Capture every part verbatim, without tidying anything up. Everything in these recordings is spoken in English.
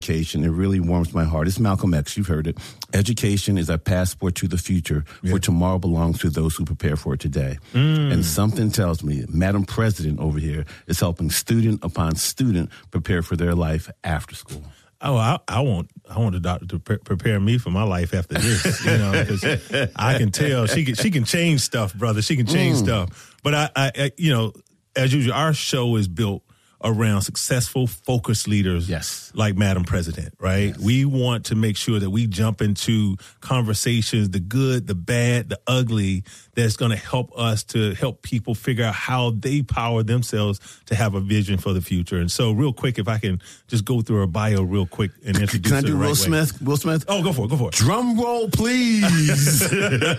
Education, it really warms my heart. It's Malcolm X, you've heard it. Education is a passport to the future, yeah. for tomorrow belongs to those who prepare for it today. Mm. And something tells me Madam President over here is helping student upon student prepare for their life after school. Oh, I, I want I want the doctor to pre- prepare me for my life after this, you know, because I can tell she can she can change stuff, brother. She can change mm. stuff. But I, I, I, you know, as usual, our show is built around successful, focused leaders, yes. like Madam President, right? Yes. We want to make sure that we jump into conversations, the good, the bad, the ugly, that's going to help us to help people figure out how they power themselves to have a vision for the future. And so real quick, if I can just go through her bio real quick and introduce Can I her do the Will right Smith? way. Will Smith? Oh, go for it, go for it. Drum roll, please.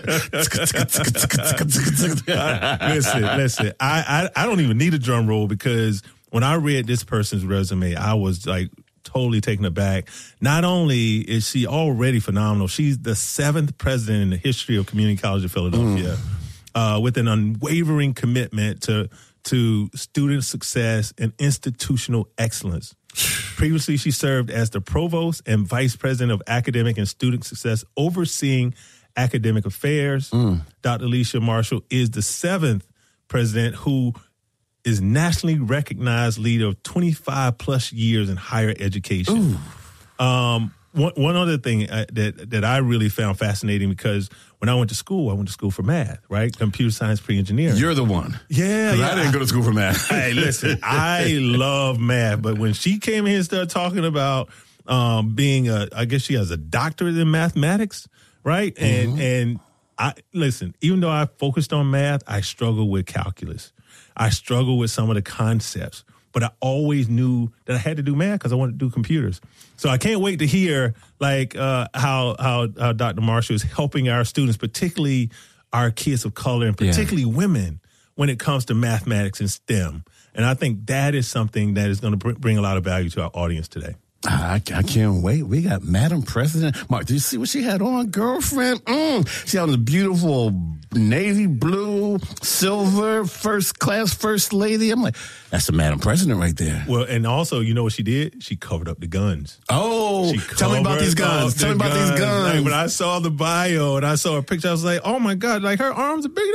listen, listen. I, I, I don't even need a drum roll because when I read this person's resume, I was like totally taken aback. Not only is she already phenomenal, she's the seventh president in the history of Community College of Philadelphia, mm. uh, with an unwavering commitment to to student success and institutional excellence. Previously, she served as the provost and vice president of academic and student success, overseeing academic affairs. Mm. Doctor Alicia Marshall is the seventh president who is nationally recognized leader of twenty-five plus years in higher education. Um, one, one other thing uh, that that I really found fascinating, because when I went to school, I went to school for math, right? Computer science, pre-engineering. You're the one. Yeah. yeah. I didn't go to school for math. Hey, listen, I love math, but when she came here and started talking about um, being a, I guess she has a doctorate in mathematics, right? And, mm-hmm. and I, listen, even though I focused on math, I struggle with calculus. I struggle with some of the concepts, but I always knew that I had to do math because I wanted to do computers. So I can't wait to hear like uh, how, how how Doctor Marshall is helping our students, particularly our kids of color and particularly yeah. women, when it comes to mathematics and STEM. And I think that is something that is going to bring a lot of value to our audience today. I, I can't wait. We got Madam President. Mark, did you see what she had on, girlfriend? Mm. She had on the beautiful navy blue, silver, first class first lady. I'm like, that's the Madam President right there. Well, and also, you know what she did? She covered up the guns. Oh, tell me about these guns. Tell me about guns. these guns. Like, when I saw the bio and I saw her picture, I was like, oh my God, like her arms are bigger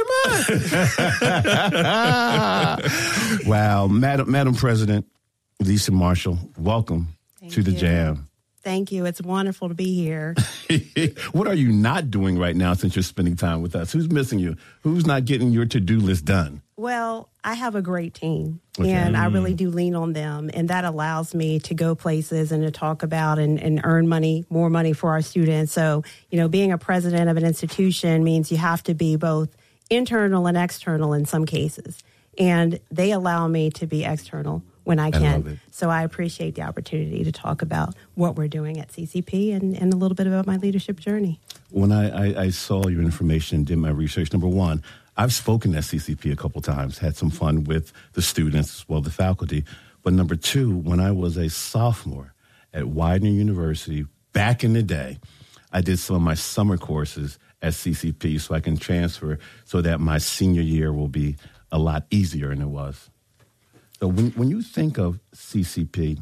than mine. Wow. Madam, Madam President, Alicia Marshall, welcome. Thank to the you. Jam. Thank you. It's wonderful to be here. What are you not doing right now since you're spending time with us? Who's missing you? Who's not getting your to-do list done? Well, I have a great team, okay. and I really do lean on them, and that allows me to go places and to talk about and, and earn money, more money for our students. So, you know, being a president of an institution means you have to be both internal and external in some cases, and they allow me to be external when I can. I love it. So I appreciate the opportunity to talk about what we're doing at C C P and, and a little bit about my leadership journey. When I, I, I saw your information and did my research, number one, I've spoken at C C P a couple times, had some fun with the students as well, the faculty. But number two, when I was a sophomore at Widener University back in the day, I did some of my summer courses at C C P so I can transfer so that my senior year will be a lot easier than it was. So when when you think of C C P,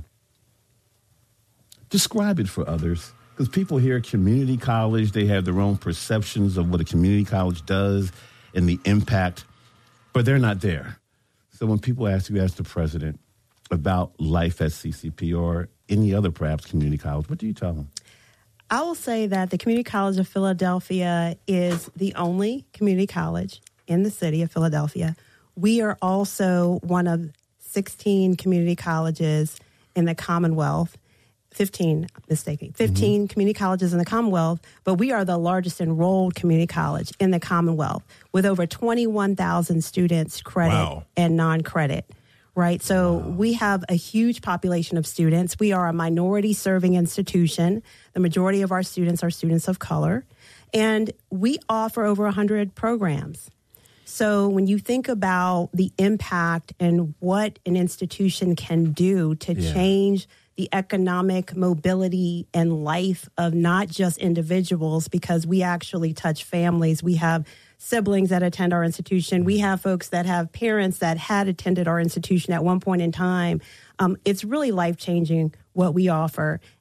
describe it for others. Because people hear community college, they have their own perceptions of what a community college does and the impact, but they're not there. So when people ask you as the president about life at C C P or any other perhaps community college, what do you tell them? I will say that the Community College of Philadelphia is the only community college in the city of Philadelphia. We are also one of sixteen community colleges in the Commonwealth, fifteen, mistaken, fifteen mm-hmm. community colleges in the Commonwealth, but we are the largest enrolled community college in the Commonwealth with over twenty-one thousand students, credit wow. and non-credit, right? So wow. we have a huge population of students. We are a minority serving institution. The majority of our students are students of color, and we offer over one hundred programs. So when you think about the impact and what an institution can do to yeah. change the economic mobility and life of not just individuals, because we actually touch families. We have siblings that attend our institution. We have folks that have parents that had attended our institution at one point in time. Um, it's really life-changing what we offer.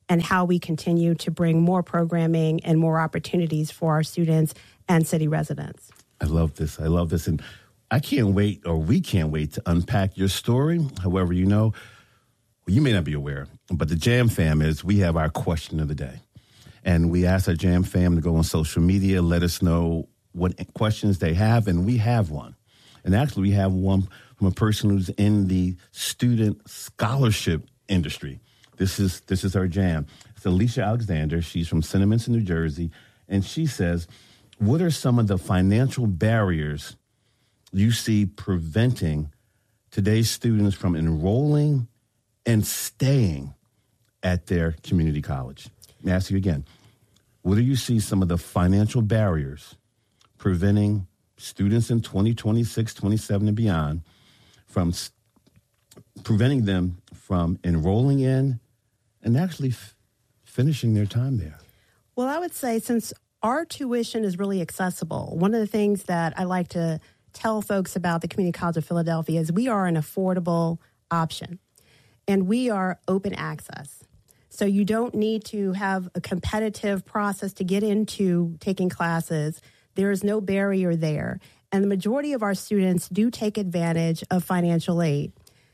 and how we continue to bring more programming and more opportunities for our students and city residents. I love this. I love this. And I can't wait, or we can't wait to unpack your story. However, you know, well, you may not be aware, but the Jam Fam is, we have our question of the day. And we ask our Jam Fam to go on social media, let us know what questions they have, and we have one. And actually, we have one from a person who's in the student scholarship industry. This is this is our jam. It's Alicia Alexander. She's from Cinnaminster, New Jersey. And she says, what are some of the financial barriers you see preventing today's students from enrolling and staying at their community college? Let me ask you again. What do you see some of the financial barriers preventing students in twenty twenty-six, twenty-seven, and beyond from preventing them from enrolling in and actually f- finishing their time there? Well, I would say since our tuition is really accessible, one of the things that I like to tell folks about the Community College of Philadelphia is we are an affordable option, and we are open access. So you don't need to have a competitive process to get into taking classes. There is no barrier there. And the majority of our students do take advantage of financial aid.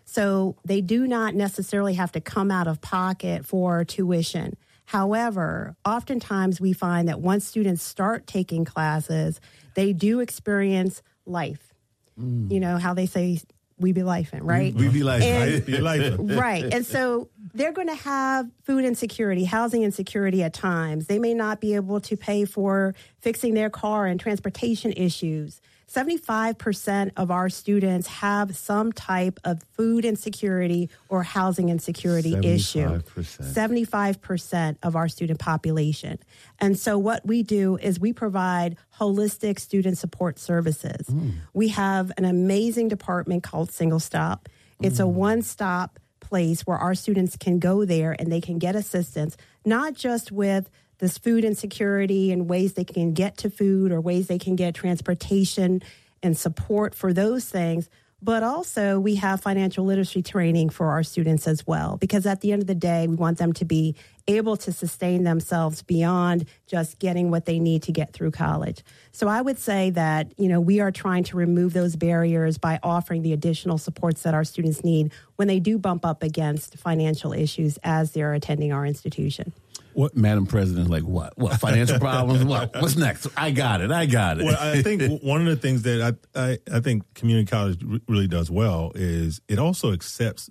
So they do not necessarily have to come out of pocket for tuition. However, oftentimes we find that once students start taking classes, they do experience life. Mm. You know, how they say, we be lifing, right? We be lifing. And, be lifing. Right. And so they're going to have food insecurity, housing insecurity at times. They may not be able to pay for fixing their car and transportation issues. seventy-five percent of our students have some type of food insecurity or housing insecurity issue. seventy-five percent of our student population. And so what we do is we provide holistic student support services. Mm. We have an amazing department called Single Stop. It's mm. a one-stop place where our students can go there and they can get assistance, not just with this food insecurity and ways they can get to food or ways they can get transportation and support for those things, but also we have financial literacy training for our students as well, because at the end of the day, we want them to be able to sustain themselves beyond just getting what they need to get through college. So I would say that, you know, we are trying to remove those barriers by offering the additional supports that our students need when they do bump up against financial issues as they're attending our institution. What, Madam President, like what? What financial problems? What? What's next? I got it. I got it. Well, I think one of the things that I I, I think community college really does well is it also accepts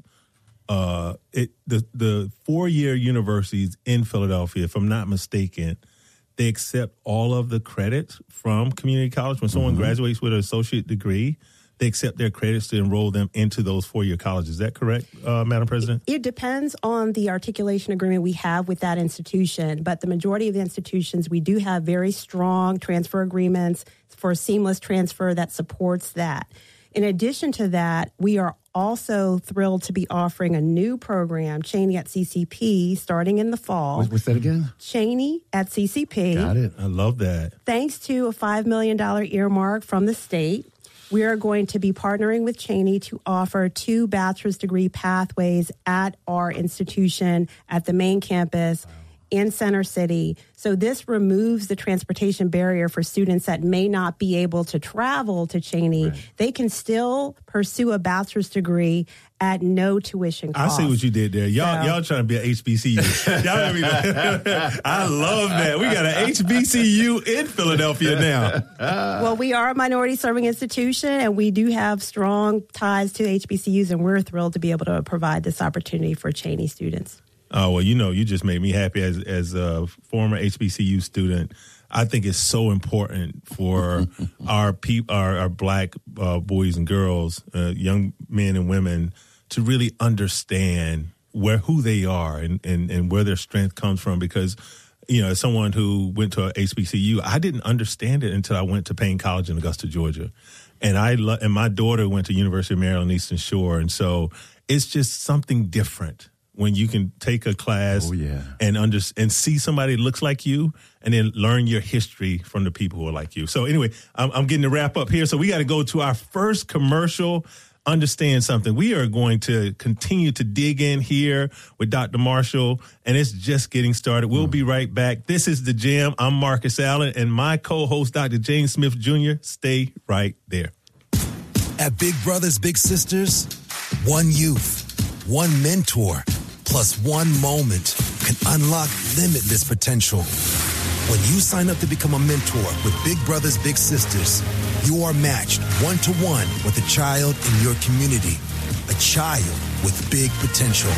uh, it the the four year universities in Philadelphia. If I'm not mistaken, they accept all of the credits from community college. When someone mm-hmm. graduates with an associate degree, they accept their credits to enroll them into those four-year colleges. Is that correct, uh, Madam President? It depends on the articulation agreement we have with that institution, but the majority of the institutions, we do have very strong transfer agreements for seamless transfer that supports that. In addition to that, we are also thrilled to be offering a new program, Cheney at C C P, starting in the fall. What's that again? Cheney at C C P. Got it. I love that. Thanks to a five million dollars earmark from the state, we are going to be partnering with Cheney to offer two bachelor's degree pathways at our institution at the main campus in Center City. So this removes the transportation barrier for students that may not be able to travel to Cheney. Right. They can still pursue a bachelor's degree at no tuition cost. I see what you did there. Y'all, so, y'all trying to be an H B C U. Y'all be like, I love that. We got an H B C U in Philadelphia now. Well, we are a minority serving institution, and we do have strong ties to H B C Us, and we're thrilled to be able to provide this opportunity for Cheney students. Oh, well, you know, you just made me happy as as a former H B C U student. I think it's so important for our peop- our, our black uh, boys and girls, uh, young men and women, to really understand where who they are and, and, and where their strength comes from. Because, you know, as someone who went to a H B C U, I didn't understand it until I went to Payne College in Augusta, Georgia. And I lo- and my daughter went to University of Maryland, Eastern Shore. And so it's just something different when you can take a class oh, yeah. and under, and see somebody that looks like you and then learn your history from the people who are like you. So anyway, I'm, I'm getting to wrap up here. So we got to go to our first commercial. understand something. We are going to continue to dig in here with Doctor Marshall, and it's just getting started. We'll mm. be right back. This is The Jam. I'm Marcus Allen, and my co-host, Doctor James Smith Junior Stay right there. At Big Brothers Big Sisters, one youth, one mentor, plus one moment can unlock limitless potential. When you sign up to become a mentor with Big Brothers Big Sisters, you are matched one-to-one with a child in your community, a child with big potential.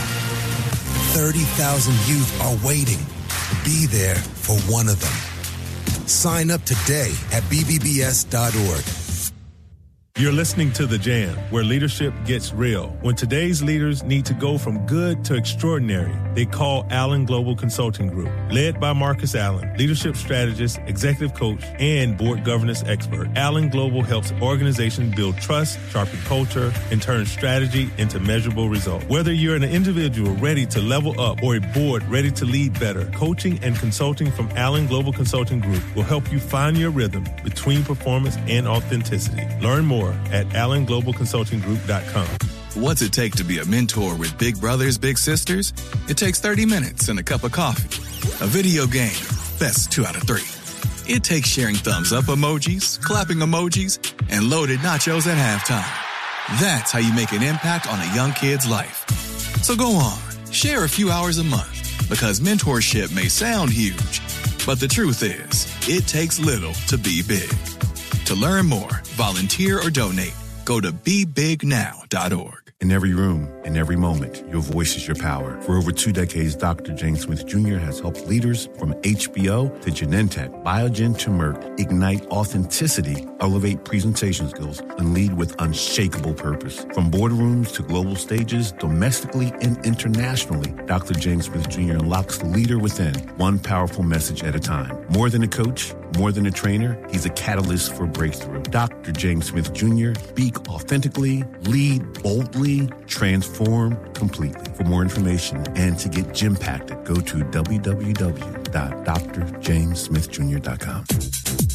thirty thousand youth are waiting. Be there for one of them. Sign up today at b b b s dot org. You're listening to The Jam, where leadership gets real. When today's leaders need to go from good to extraordinary, they call Allen Global Consulting Group. Led by Marcus Allen, leadership strategist, executive coach, and board governance expert, Allen Global helps organizations build trust, sharpen culture, and turn strategy into measurable results. Whether you're an individual ready to level up or a board ready to lead better, coaching and consulting from Allen Global Consulting Group will help you find your rhythm between performance and authenticity. Learn more at allen global consulting group dot com. What's it take to be a mentor with Big Brothers Big Sisters? It takes thirty minutes and a cup of coffee. A video game, best two out of three. It takes sharing thumbs up emojis, clapping emojis, and loaded nachos at halftime. That's how you make an impact on a young kid's life. So go on, share a few hours a month, because mentorship may sound huge, but the truth is, it takes little to be big. To learn more, volunteer, or donate, go to be big now dot org. In every room, in every moment, your voice is your power. For over two decades, Doctor James Smith Junior has helped leaders from H B O to Genentech, Biogen to Merck ignite authenticity, elevate presentation skills, and lead with unshakable purpose. From boardrooms to global stages, domestically and internationally, Doctor James Smith Junior unlocks the leader within, one powerful message at a time. More than a coach, more than a trainer, he's a catalyst for breakthrough. Doctor James Smith Junior Speak authentically, lead boldly, transform completely. For more information and to get Gympacted, go to w w w dot d r james smith junior dot com.